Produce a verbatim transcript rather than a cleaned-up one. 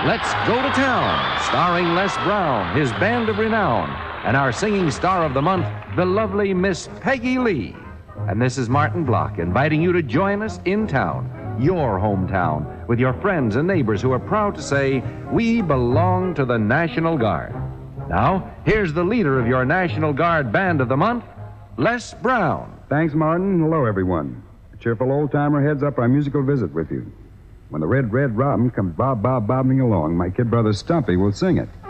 Let's Go to Town, starring Les Brown, his band of renown, and our singing star of the month, the lovely Miss Peggy Lee. And this is Martin Block inviting you to join us in town, your hometown, with your friends and neighbors who are proud to say, we belong to the National Guard. Now, here's the leader of your National Guard Band of the Month, Les Brown. Thanks, Martin. Hello, everyone. A cheerful old-timer heads up our musical visit with you. When the red, red robin comes bob, bob, bobbing along, my kid brother Stumpy will sing it.